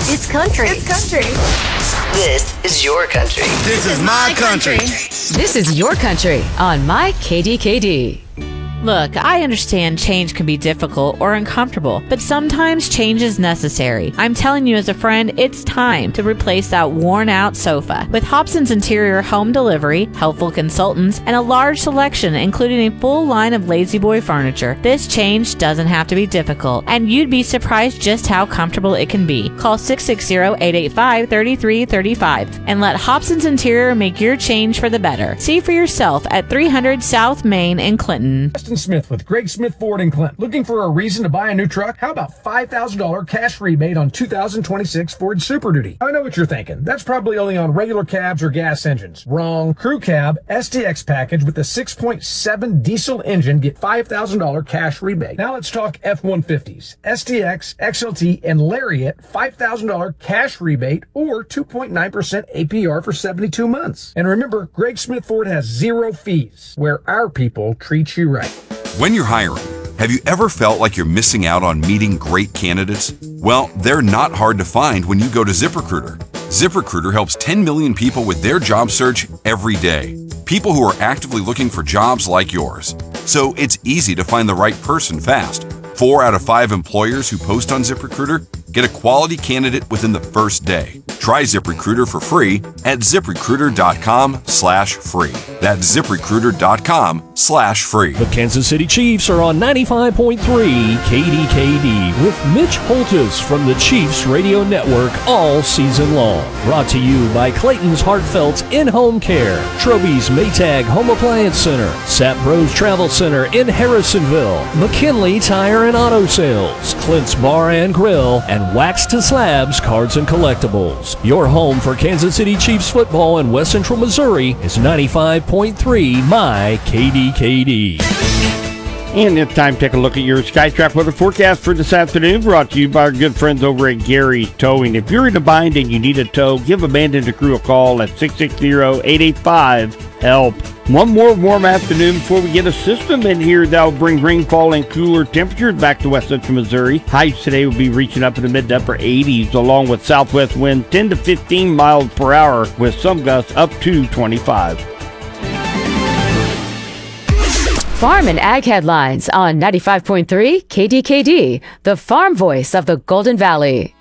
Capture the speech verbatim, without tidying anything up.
It's country. It's country. This is your country. This is my country. This is your country on My K D K D. Look, I understand change can be difficult or uncomfortable, but sometimes change is necessary. I'm telling you as a friend, it's time to replace that worn-out sofa. With Hobson's Interior Home Delivery, helpful consultants, and a large selection including a full line of Lazy Boy furniture, this change doesn't have to be difficult, and you'd be surprised just how comfortable it can be. Call six six zero, eight eight five, three three three five and let Hobson's Interior make your change for the better. See for yourself at three hundred South Main in Clinton. Smith with Greg Smith Ford in Clinton. Looking for a reason to buy a new truck? How about five thousand dollars cash rebate on two thousand twenty-six Ford Super Duty? I know what you're thinking. That's probably only on regular cabs or gas engines. Wrong. Crew Cab S T X package with a six point seven diesel engine get five thousand dollars cash rebate. Now let's talk F one fifties. S T X, X L T, and Lariat five thousand dollars cash rebate or two point nine percent A P R for seventy-two months. And remember, Greg Smith Ford has zero fees, where our people treat you right. When you're hiring, have you ever felt like you're missing out on meeting great candidates? Well, they're not hard to find when you go to ZipRecruiter. ZipRecruiter helps ten million people with their job search every day. People who are actively looking for jobs like yours. So it's easy to find the right person fast. Four out of five employers who post on ZipRecruiter get a quality candidate within the first day. Try ZipRecruiter for free at ZipRecruiter.com slash free. That's ZipRecruiter.com slash free. The Kansas City Chiefs are on ninety-five point three K D K D with Mitch Holtis from the Chiefs Radio Network all season long. Brought to you by Clayton's Heartfelt's In-Home Care, Troby's Maytag Home Appliance Center, Sap Bros Travel Center in Harrisonville, McKinley Tire and Auto Sales, Clint's Bar and Grill, and Wax to Slabs Cards and Collectibles. Your home for Kansas City Chiefs football in West Central Missouri is ninety-five point three My K D K D. And it's time to take a look at your SkyTrack weather forecast for this afternoon, brought to you by our good friends over at Gary Towing. If you're in a bind and you need a tow, give Abandoned the Crew a call at six six zero, eight eight five, HELP. One more warm afternoon before we get a system in here that will bring rainfall and cooler temperatures back to West Central Missouri. Highs today will be reaching up in the mid to upper eighties, along with southwest wind ten to fifteen miles per hour, with some gusts up to twenty-five. Farm and Ag headlines on ninety-five point three K D K D, the farm voice of the Golden Valley.